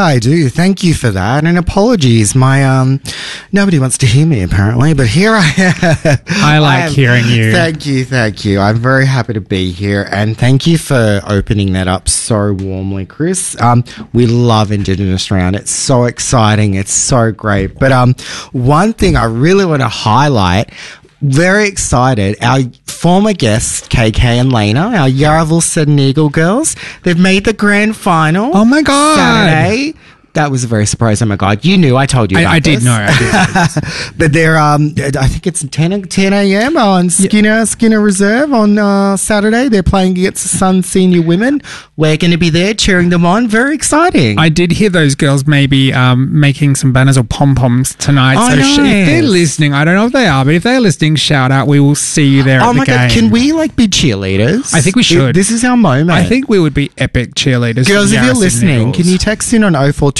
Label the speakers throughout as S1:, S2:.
S1: I do. Thank you for that. And apologies. My nobody wants to hear me apparently, but here I am.
S2: I like hearing you.
S1: Thank you. I'm very happy to be here, and thank you for opening that up so warmly, Chris. We love Indigenous Round. It's so exciting. It's so great. But one thing I really want to highlight. Very excited. Our former guests, KK and Lena, our Yarraville Sudden Eagle girls, they've made the grand final.
S2: Oh my God.
S1: Saturday. That was a very surprise. Oh my God. You knew. I told you about
S2: I
S1: this.
S2: did know. I did.
S1: But they're, I think it's 10 a.m. on Skinner Reserve on Saturday. They're playing against the Sun Senior Women. We're going to be there cheering them on. Very exciting.
S2: I did hear those girls maybe making some banners or pom-poms tonight.
S1: Oh,
S2: so
S1: nice.
S2: if they're listening, I don't know if they are, but if they're listening, shout out. We will see you there at the game.
S1: God. Can we be cheerleaders?
S2: I think we should.
S1: This is our moment.
S2: I think we would be epic cheerleaders.
S1: Girls, if you're
S2: Yarra Sydney
S1: listening,
S2: Eagles.
S1: can you text in on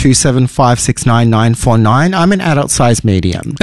S1: 0427569949? I'm an adult-sized medium.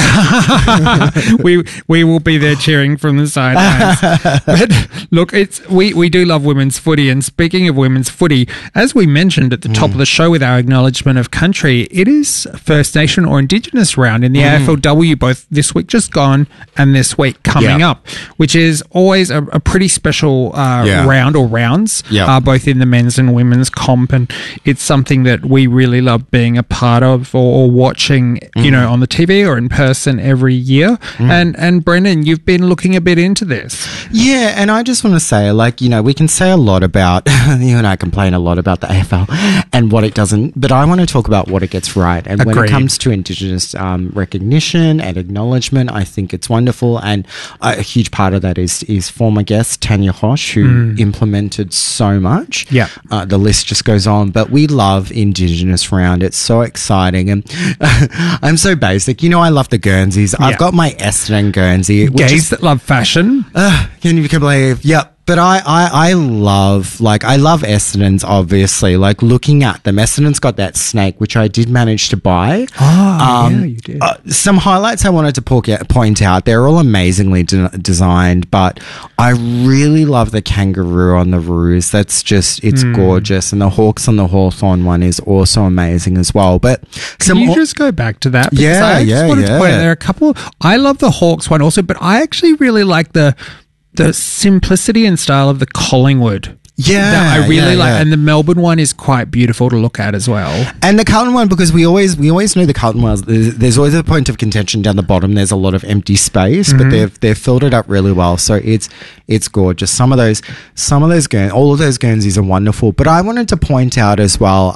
S2: we will be there cheering from the sidelines. But look, we do love women's footy, and speaking of women's footy, as we mentioned at the top of the show with our acknowledgement of country, it is First Nation or Indigenous round in the AFLW, both this week just gone and this week coming up, which is always a pretty special round or rounds, both in the men's and women's comp, and it's something that we really love being a part of or watching, you know, on the TV or in person every year. And Brendan, you've been looking a bit into this.
S1: Yeah, and I just want to say, like, you know, we can say a lot about, you and I complain a lot about the AFL and what it doesn't, but I want to talk about what it gets right. And when it comes to Indigenous recognition and acknowledgement, I think it's wonderful. And a huge part of that is former guest Tanya Hosh, who implemented so much.
S2: Yeah.
S1: The list just goes on, but we love Indigenous Round. It's so exciting. And I'm so basic. You know, I love the Guernseys. I've got my Essendon Guernsey.
S2: Gays that love fashion.
S1: Can you believe? Yep. But I love Essendon's, obviously. Like, looking at them, Essendon's got that snake, which I did manage to buy.
S2: Yeah, you did.
S1: Some highlights I wanted to point out. They're all amazingly designed, but I really love the kangaroo on the roos. That's just, it's gorgeous. And the Hawks on the Hawthorn one is also amazing as well. But
S2: can you just go back to that? Because I just wanted to point out there are a couple. I love the Hawks one also, but I actually really like the simplicity and style of the Collingwood.
S1: Yeah,
S2: that I really like, and the Melbourne one is quite beautiful to look at as well.
S1: And the Carlton one, because we always know the Carlton ones. There's always a point of contention down the bottom. There's a lot of empty space, but they've filled it up really well. So it's gorgeous. Some of those all of those Guernseys are wonderful. But I wanted to point out as well.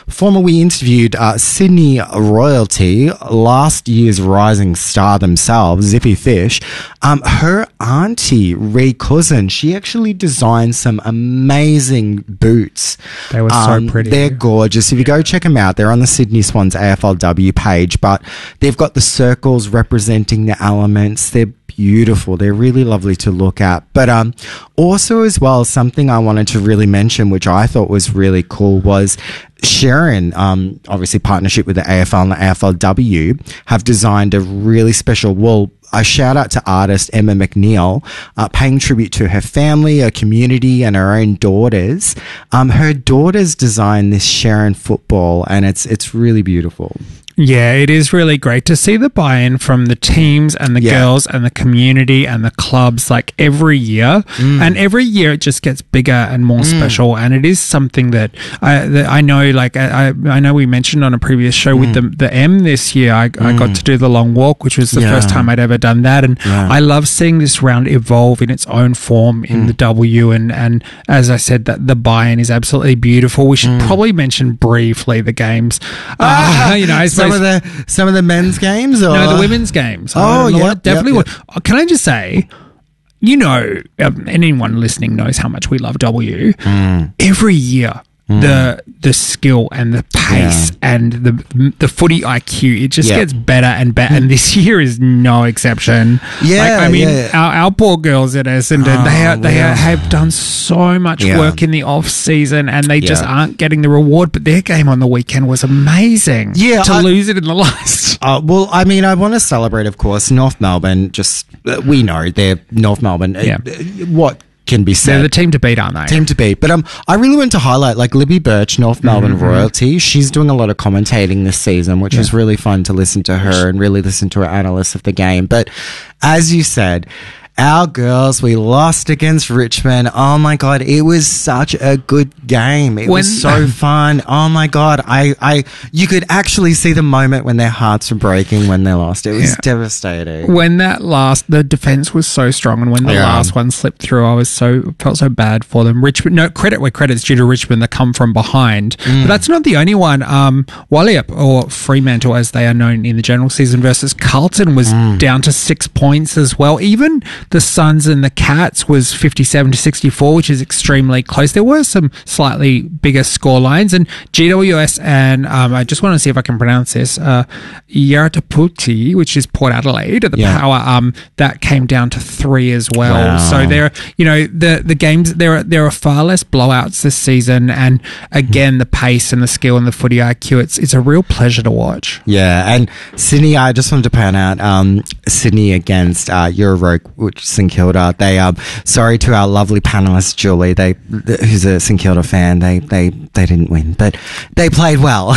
S1: We interviewed Sydney royalty, last year's rising star themselves, Zippy Fish. Her auntie Ree Cousin, she actually designed some amazing boots.
S2: They were so pretty.
S1: They're gorgeous. If you go check them out, they're on the Sydney Swans AFLW page, but they've got the circles representing the elements. They're beautiful. They're really lovely to look at. But also as well, something I wanted to really mention, which I thought was really cool, was Sharon, obviously partnership with the AFL and the AFLW, have designed a really special a shout out to artist Emma McNeil, paying tribute to her family, her community, and her own daughters. Her daughters designed this Sharon football, and it's really beautiful.
S2: Yeah, it is really great to see the buy-in from the teams and the girls and the community and the clubs, like every year. And every year it just gets bigger and more special. And it is something that I know, like I know we mentioned on a previous show with the M this year, I got to do the long walk, which was the first time I'd ever done that. And I love seeing this round evolve in its own form in the W. And as I said, that the buy-in is absolutely beautiful. We should probably mention briefly the games. You know, I suppose
S1: some of the men's games, or
S2: no, the women's games. Definitely. Can I just say, you know, anyone listening knows how much we love W. Every year, the skill and the pace and the footy IQ, it just gets better and better. And this year is no exception. Our poor girls at Essendon, they have done so much work in the off season, and they just aren't getting the reward. But their game on the weekend was amazing. To lose it in the last.
S1: I want to celebrate, of course, North Melbourne. We know they're North Melbourne. What? can be said.
S2: They're the team to beat, aren't they?
S1: Team to beat. But I really want to highlight like Libby Birch, North Melbourne royalty. She's doing a lot of commentating this season, which is really fun to listen to her and really listen to her analysis of the game. But as you said, our girls, we lost against Richmond. Oh my God, it was such a good game. It was so fun. Oh my God, you could actually see the moment when their hearts were breaking when they lost. It was devastating.
S2: When the defense was so strong, and when the last one slipped through, I felt so bad for them. Richmond, no credit where credit's due to Richmond, that come from behind. But that's not the only one. Walliop, or Fremantle as they are known in the general season, versus Carlton was down to 6 points as well. Even the Suns and the Cats was 57-64, which is extremely close. There were some slightly bigger score lines, and GWS and I just want to see if I can pronounce this, Yarataputi, which is Port Adelaide, the Power, that came down to 3 as well. Wow. So there, the games, there are far less blowouts this season, and again, the pace and the skill and the footy IQ, it's a real pleasure to watch.
S1: Yeah, and Sydney, I just wanted to point out Sydney against Eurovogue, which is St Kilda. They sorry to our lovely panelist Julie, who's a St Kilda fan. They didn't win, but they played well.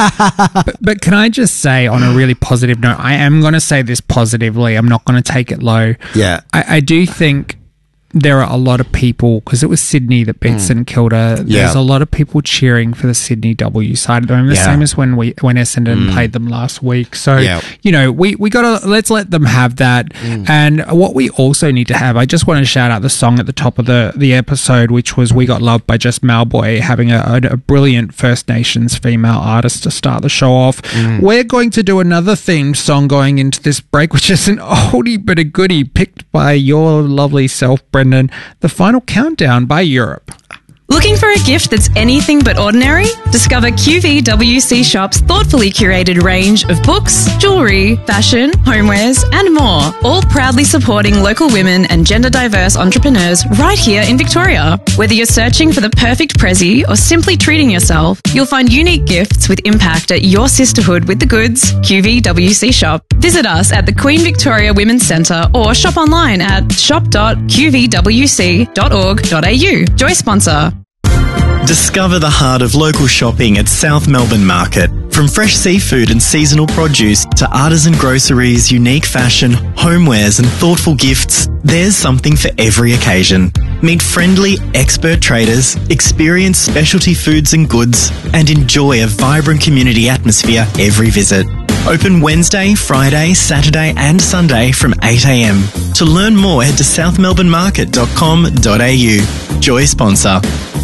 S2: but can I just say, on a really positive note, I am going to say this positively. I'm not going to take it low.
S1: Yeah,
S2: I do think there are a lot of people, because it was Sydney that beat St Kilda. There's a lot of people cheering for the Sydney W side at the moment. The same as when Essendon played them last week. So we gotta, let's let them have that. And what we also need to have, I just want to shout out the song at the top of the episode, which was "We Got Love" by Jess Malboy, having a brilliant First Nations female artist to start the show off. We're going to do another themed song going into this break, which is an oldie but a goodie, picked by your lovely self, Brendan. The Final Countdown by Europe.
S3: Looking for a gift that's anything but ordinary? Discover QVWC Shop's thoughtfully curated range of books, jewellery, fashion, homewares, and more, all proudly supporting local women and gender-diverse entrepreneurs right here in Victoria. Whether you're searching for the perfect prezi or simply treating yourself, you'll find unique gifts with impact at your sisterhood with the goods, QVWC Shop. Visit us at the Queen Victoria Women's Centre or shop online at shop.qvwc.org.au. Joy sponsor.
S4: Discover the heart of local shopping at South Melbourne Market. From fresh seafood and seasonal produce to artisan groceries, unique fashion, homewares and thoughtful gifts, there's something for every occasion. Meet friendly, expert traders, experience specialty foods and goods, and enjoy a vibrant community atmosphere every visit. Open Wednesday, Friday, Saturday and Sunday from 8 a.m. To learn more, head to southmelbournemarket.com.au. Joy sponsor.